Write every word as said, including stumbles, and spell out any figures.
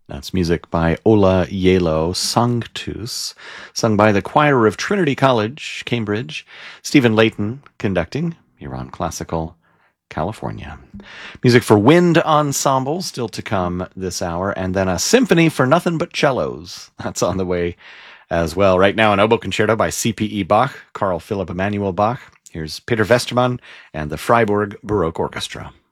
That's music by Ola Yelo Sanctus, sung by the choir of Trinity College, Cambridge. Stephen Layton conducting, Huron Classical, California. Music for wind ensemble still to come this hour, and then a symphony for nothing but cellos. That's on the way as well. Right now, an oboe concerto by C P E Bach, Carl Philipp Emanuel Bach. Here's Peter Westermann and the Freiburg Baroque Orchestra.